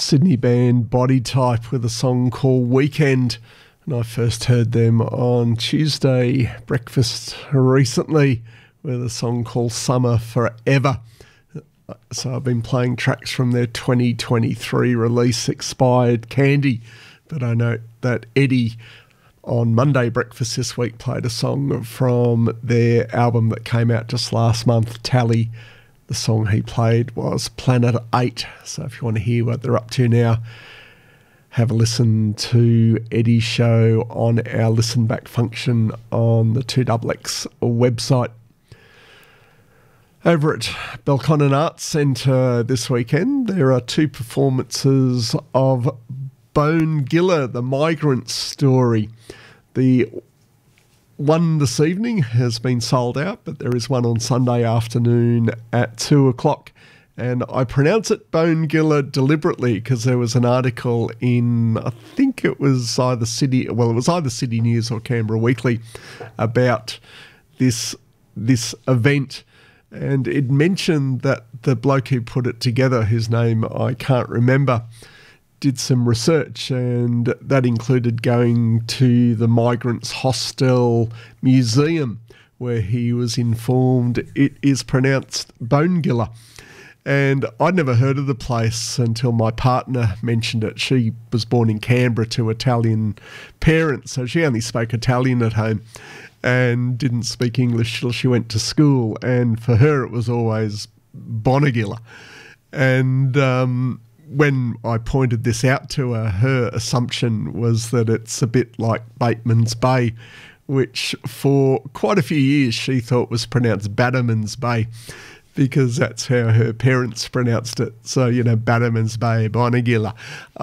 Sydney band Body Type with a song called Weekend. And I first heard them on Tuesday breakfast recently with a song called Summer Forever. So I've been playing tracks from their 2023 release, Expired Candy. But I note that Eddie on Monday breakfast this week played a song from their album that came out just last month, Tally. The song he played was Planet 8. So if you want to hear what they're up to now, have a listen to Eddie's show on our listen back function on the 2XX website. Over at Belconnen Arts Centre this weekend, there are two performances of Bonegilla, the migrant story. The one this evening has been sold out, but there is one on Sunday afternoon at 2 o'clock. And I pronounce it Bonegilla deliberately because there was an article in, I think it was either City News or Canberra Weekly about this event. And it mentioned that the bloke who put it together, whose name I can't remember, did some research, and that included going to the Migrants Hostel Museum, where he was informed it is pronounced Bonegilla. And I'd never heard of the place until my partner mentioned it. She was born in Canberra to Italian parents, so she only spoke Italian at home and didn't speak English till she went to school. And for her, it was always Bonegilla. And when I pointed this out to her, her assumption was that it's a bit like Bateman's Bay, which for quite a few years she thought was pronounced Bannerman's Bay, because that's how her parents pronounced it. So, Bannerman's Bay, Bonegilla.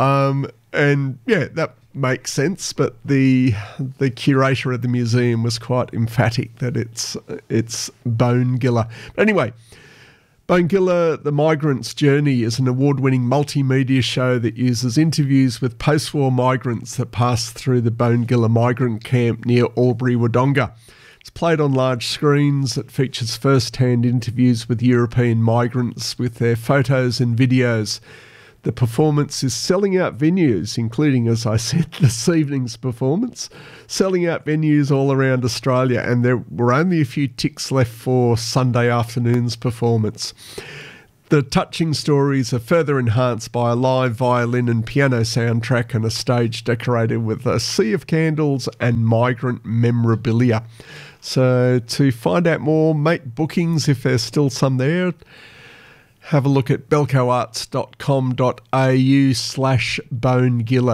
And yeah, that makes sense, but the curator of the museum was quite emphatic that it's Bonegilla. But anyway, Bonegilla, The Migrant's Journey is an award-winning multimedia show that uses interviews with post-war migrants that passed through the Bonegilla migrant camp near Albury-Wodonga. It's played on large screens. It features first-hand interviews with European migrants with their photos and videos. The performance is selling out venues, including, as I said, this evening's performance, selling out venues all around Australia, and there were only a few ticks left for Sunday afternoon's performance. The touching stories are further enhanced by a live violin and piano soundtrack and a stage decorated with a sea of candles and migrant memorabilia. So to find out more, make bookings if there's still some there. Have a look at belcoarts.com.au/Bonegilla,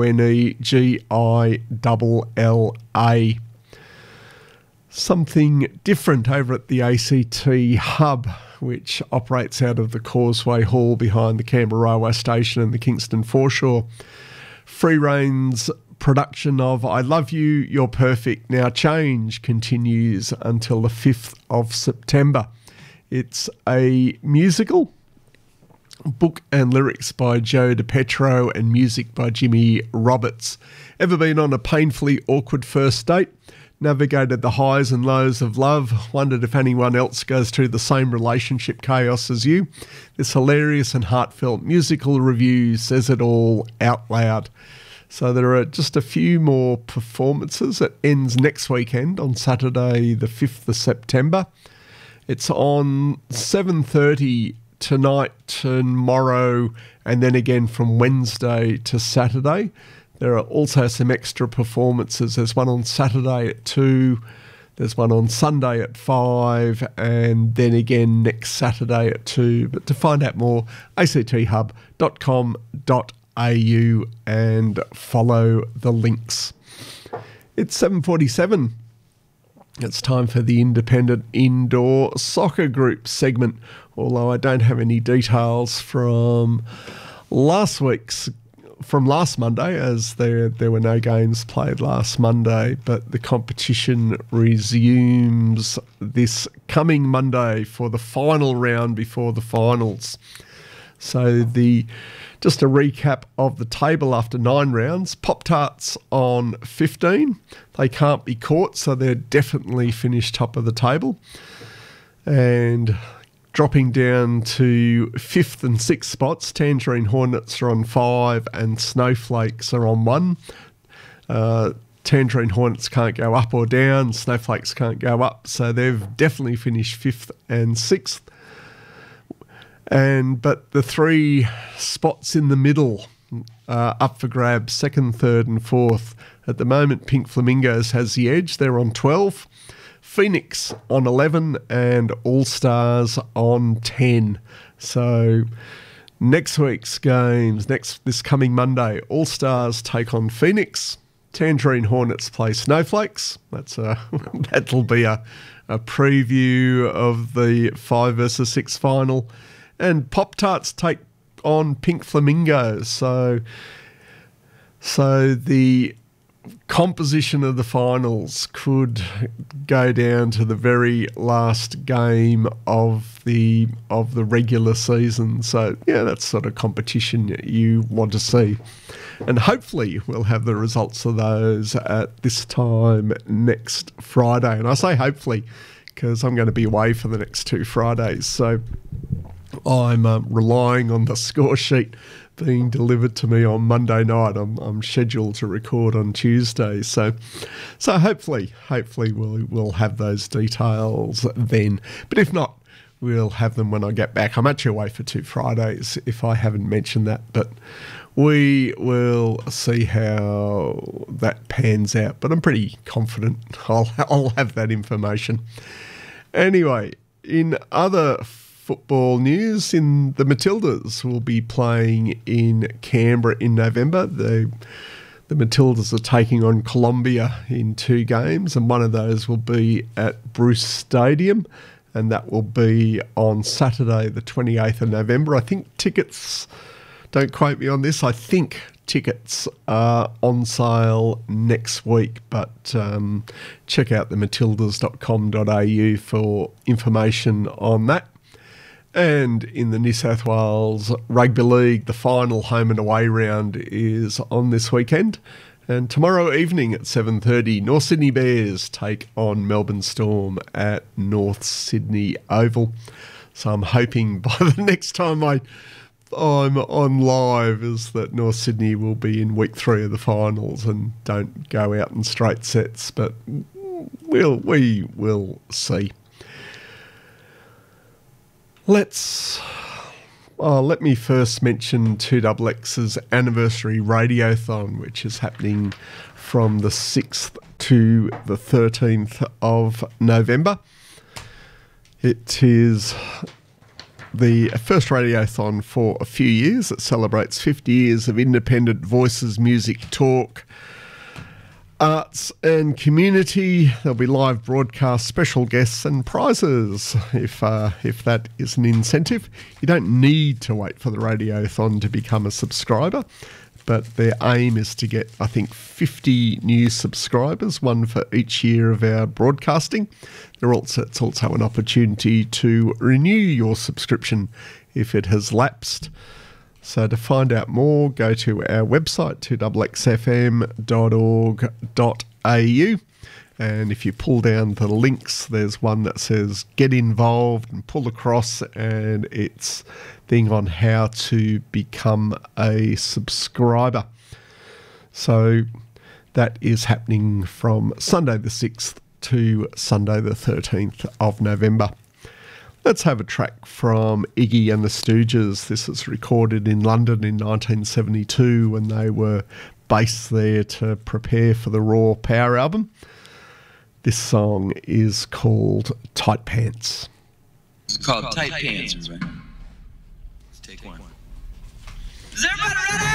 Bonegilla. Something different over at the ACT Hub, which operates out of the Causeway Hall behind the Canberra Railway Station and the Kingston Foreshore. Free Reign's production of I Love You, You're Perfect, Now Change continues until the 5th of September. It's a musical, book and lyrics by Joe DiPetro and music by Jimmy Roberts. Ever been on a painfully awkward first date? Navigated the highs and lows of love? Wondered if anyone else goes through the same relationship chaos as you? This hilarious and heartfelt musical review says it all out loud. So there are just a few more performances. It ends next weekend on Saturday the 5th of September. It's on 7:30 tonight, tomorrow, and then again from Wednesday to Saturday. There are also some extra performances. There's one on Saturday at 2, there's one on Sunday at 5, and then again next Saturday at 2. But to find out more, acthub.com.au and follow the links. It's 7:47. It's time for the Independent Indoor Soccer Group segment, although I don't have any details from last Monday, as there were no games played last Monday, but the competition resumes this coming Monday for the final round before the finals. So just a recap of the table after 9 rounds. Pop-Tarts on 15. They can't be caught, so they're definitely finished top of the table. And Dropping down to 5th and 6th spots, Tangerine Hornets are on 5 and Snowflakes are on 1. Tangerine Hornets can't go up or down, Snowflakes can't go up, so they've definitely finished 5th and 6th. But the 3 spots in the middle are up for grabs, 2nd, 3rd and 4th. At the moment, Pink Flamingos has the edge. They're on 12. Phoenix on 11 and All Stars on 10. So next week's games, this coming Monday, All Stars take on Phoenix. Tangerine Hornets play Snowflakes. That'll be a preview of the 5 versus 6 final. And Pop-Tarts take on Pink Flamingos. So the composition of the finals could go down to the very last game of the regular season. So yeah, that's sort of competition you want to see, and hopefully we'll have the results of those at this time next Friday. And I say hopefully because I'm going to be away for the next 2 Fridays, so I'm relying on the score sheet being delivered to me on Monday night. I'm scheduled to record on Tuesday, so hopefully we'll have those details then. But if not, we'll have them when I get back. I'm actually away for 2 Fridays, if I haven't mentioned that, but we will see how that pans out. But I'm pretty confident I'll have that information. Anyway, in other football news, in the Matildas will be playing in Canberra in November. The Matildas are taking on Colombia in 2 games, and one of those will be at Bruce Stadium, and that will be on Saturday the 28th of November. I think tickets, don't quote me on this, I think tickets are on sale next week, but check out the matildas.com.au for information on that. And in the New South Wales Rugby League, the final home and away round is on this weekend. And tomorrow evening at 7:30, North Sydney Bears take on Melbourne Storm at North Sydney Oval. So I'm hoping by the next time I'm on live is that North Sydney will be in week 3 of the finals and don't go out in straight sets. But we will see. Let me first mention 2XX's anniversary radiothon, which is happening from the 6th to the 13th of November. It is the first radiothon for a few years. It celebrates 50 years of independent voices, music, talk, arts and community. There'll be live broadcasts, special guests and prizes if that is an incentive. You don't need to wait for the radiothon to become a subscriber, but their aim is to get, I think, 50 new subscribers, one for each year of our broadcasting. It's also an opportunity to renew your subscription if it has lapsed. So to find out more, go to our website, 2xxfm.org.au. And if you pull down the links, there's one that says Get Involved, and pull across, and it's thing on how to become a subscriber. So that is happening from Sunday the 6th to Sunday the 13th of November. Let's have a track from Iggy and the Stooges. This is recorded in London in 1972 when they were based there to prepare for the Raw Power album. This song is called Tight Pants. It's called Tight Pants, everybody. Let's take one. Is everybody ready?